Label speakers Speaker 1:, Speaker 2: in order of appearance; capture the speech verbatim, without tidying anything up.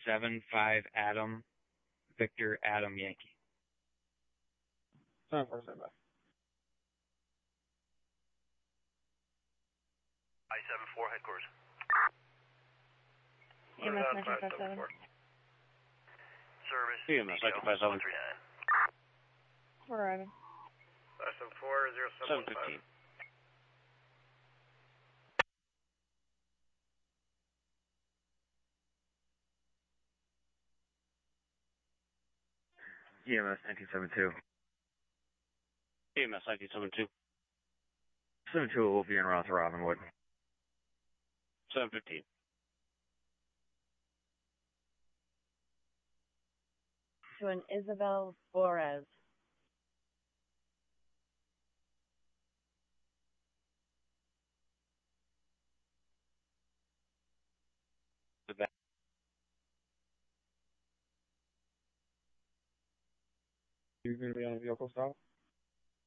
Speaker 1: seven five Adam, Victor Adam Yankee.
Speaker 2: seven four, stand by.
Speaker 3: I seven four, headquarters.
Speaker 4: E M S nineteen fifty-seven.
Speaker 3: Service.
Speaker 2: E M S nineteen fifty-seven.
Speaker 3: one three nine.
Speaker 4: We're arriving.
Speaker 3: five seven four, zero seven one five.
Speaker 1: E M S nineteen seventy-two.
Speaker 2: E M S nineteen seventy-two.
Speaker 1: seventy-two will be en route to Robinwood.
Speaker 2: seven fifteen.
Speaker 4: To an Isabel Flores.
Speaker 2: You going to be on a vehicle stop?